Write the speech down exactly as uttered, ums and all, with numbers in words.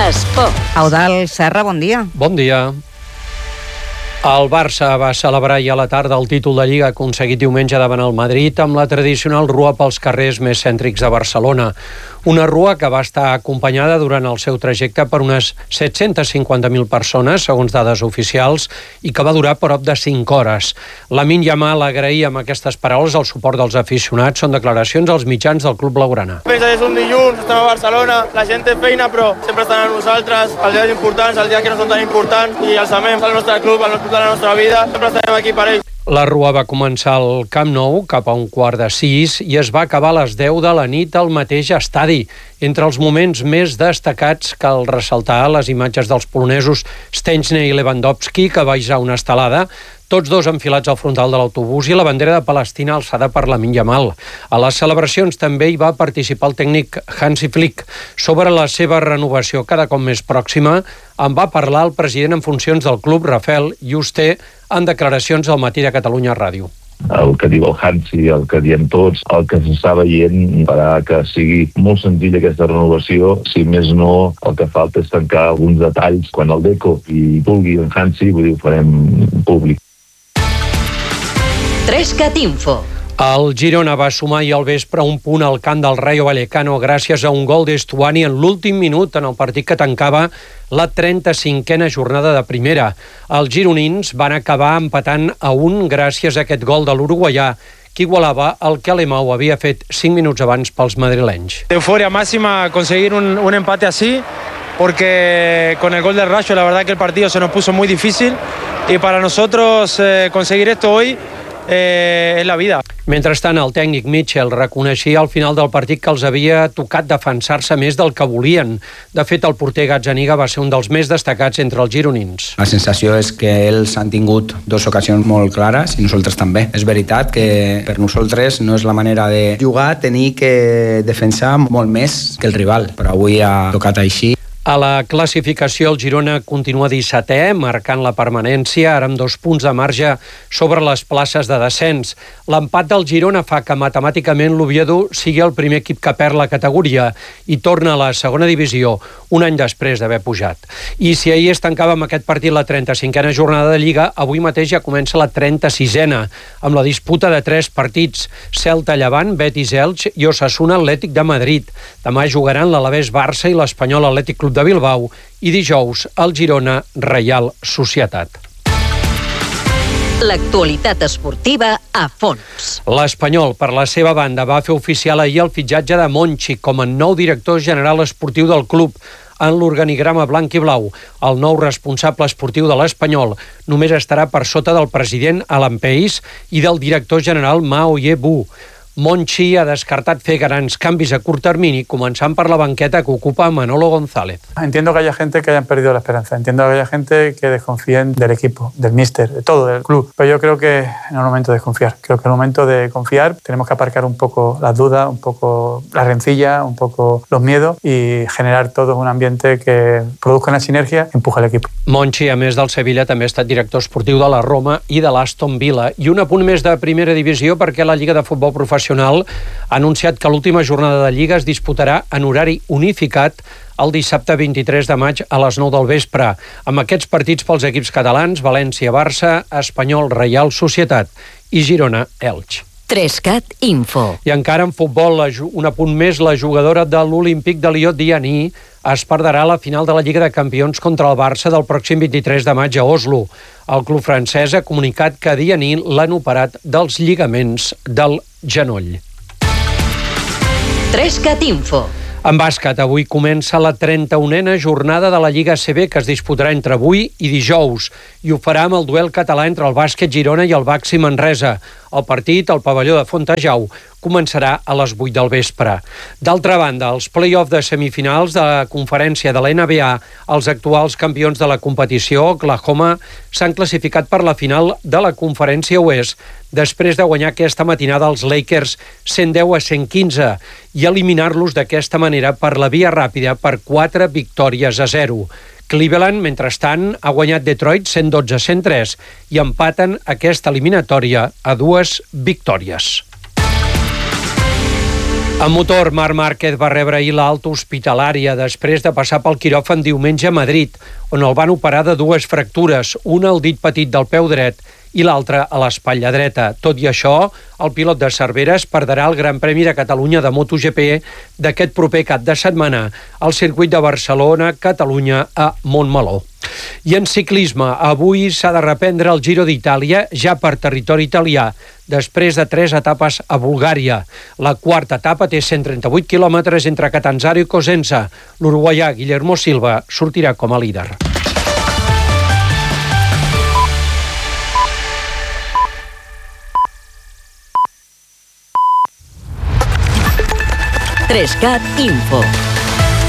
Esport. Eudald Serra, bon dia. Bon dia. El Barça va celebrar ahir a la tarda el títol de Lliga aconseguit diumenge davant el Madrid amb la tradicional rua pels carrers més cèntrics de Barcelona. Una rua que va estar acompanyada durant el seu trajecte per unes set-centes cinquanta mil persones, segons dades oficials, i que va durar prop de cinc hores. Lamine Yamal agraïa amb aquestes paraules el suport dels aficionats. Són declaracions als mitjans del club blaugrana. Pensa que és un dilluns, estem a Barcelona, la gent té feina, però sempre estan amb nosaltres, els dies importants, els dies que no són tan importants, i els amem al nostre club, al nostre de la nostra vida, sempre estarem aquí per ells. La rua va començar al Camp Nou cap a un quart de sis i es va acabar a les deu de la nit al mateix estadi. Entre els moments més destacats cal ressaltar les imatges dels polonesos Szczęsny i Lewandowski, que va hissar una estelada, tots dos enfilats al frontal de l'autobús, i la bandera de Palestina alçada per Lamine Yamal. A les celebracions també hi va participar el tècnic Hansi Flick. Sobre la seva renovació cada cop més pròxima en va parlar el president en funcions del club, Rafael Yuste, en declaracions al Matí de Catalunya Ràdio. El que diu el Hansi, el que diem tots, el que s'està veient farà que sigui molt senzilla aquesta renovació. Si més no, el que falta és tancar alguns detalls. Quan el Deco i vulgui en Hansi, vull dir, ho farem públic. Trescat Info. El Girona va sumar ahir al vespre un punt al camp del Rayo Vallecano gràcies a un gol d'Estuani en l'últim minut en el partit que tancava la trenta-cinquena jornada de primera. Els gironins van acabar empatant a un gràcies a aquest gol de l'uruguaià, que igualava el que Alemão havia fet cinc minuts abans pels madrilenys. Euforia máxima conseguir un, un empate así, porque con el gol del Rayo la verdad que el partido se nos puso muy difícil y para nosotros eh, conseguir esto hoy Eh, és la vida. Mentrestant, el tècnic Mitchell reconeixia al final del partit que els havia tocat defensar-se més del que volien. De fet, el porter Gazzaniga va ser un dels més destacats entre els gironins. La sensació és que ells han tingut dues ocasions molt clares i nosaltres també. És veritat que per nosaltres no és la manera de jugar, tenir que defensar molt més que el rival, però avui ha tocat així. A la classificació, el Girona continua dissetè, marcant la permanència, ara amb dos punts de marge sobre les places de descens. L'empat del Girona fa que matemàticament l'Oviedo sigui el primer equip que perd la categoria i torna a la segona divisió un any després d'haver pujat. I si ahir es tancava amb aquest partit la trenta-cinquena jornada de Lliga, avui mateix ja comença la trenta-sisena, amb la disputa de tres partits: Celta Llevant, Betis Elx i Osasuna Atlètic de Madrid. Demà jugaran l'Alavés Barça i l'Espanyol Atlètic Club de Bilbao i dijous el Girona Reial Societat. L'actualitat esportiva a fons. L'Espanyol, per la seva banda, va fer oficial ahir el fitxatge de Monchi com a nou director general esportiu del club. En l'organigrama blanc i blau, el nou responsable esportiu de l'Espanyol només estarà per sota del president Alan Peis i del director general Mao Ye-bu. Monchi ha descartat fer grans canvis a curt termini, començant per la banqueta que ocupa Manolo González. Entiendo que haya gente que hayan perdido la esperanza, entiendo que haya gente que desconfíen del equipo, del míster, de todo, del club. Pero yo creo que no es el momento de desconfiar. Creo que es el momento de confiar. Tenemos que aparcar un poco las dudas, un poco la rencilla, un poco los miedos y generar todo un ambiente que produzca una sinergia y empuje al equipo. Monchi, a més del Sevilla, també ha estat director esportiu de la Roma i de l'Aston Villa. I un apunt més de primera divisió perquè la Lliga de Futbol Professional ha anunciat que l'última jornada de Lliga es disputarà en horari unificat el dissabte vint-i-tres de maig a les nou del vespre, amb aquests partits pels equips catalans: València-Barça, Espanyol-Reial Societat i Girona-Elx. Trescat Info. I encara en futbol, un apunt més, la jugadora de l'Olímpic de Lió, Diani, es perdrà la final de la Lliga de Campions contra el Barça del pròxim vint-i-tres de maig a Oslo. El club francès ha comunicat que Diani l'han operat dels lligaments del genoll. Trescat Info. En bàsquet, avui comença la trenta-unena jornada de la Lliga A C B, que es disputarà entre avui i dijous, i ho farà amb el duel català entre el Bàsquet Girona i el Baxi Manresa. El partit, al pavelló de Fontejau, començarà a les vuit del vespre. D'altra banda, els play-off de semifinals de la conferència de la N B A, els actuals campions de la competició, Oklahoma, s'han classificat per la final de la conferència oest, després de guanyar aquesta matinada els Lakers cent deu a cent quinze i eliminar-los d'aquesta manera per la via ràpida per quatre victòries a zero. Cleveland, mentrestant, ha guanyat Detroit cent dotze a cent tres i empaten aquesta eliminatòria a dues victòries. En motor, Marc Márquez va rebre ahir l'alta hospitalària després de passar pel quiròfan diumenge a Madrid, on el van operar de dues fractures, una al dit petit del peu dret i l'altra a l'espatlla dreta. Tot i això, el pilot de Cerveres perdrà el Gran Premi de Catalunya de MotoGP d'aquest proper cap de setmana al circuit de Barcelona, Catalunya, a Montmeló. I en ciclisme, avui s'ha de reprendre el Giro d'Itàlia ja per territori italià, després de tres etapes a Bulgària. La quarta etapa té cent trenta-vuit quilòmetres entre Catanzaro i Cosenza. L'uruguaià Guillermo Silva sortirà com a líder. tres cat Info.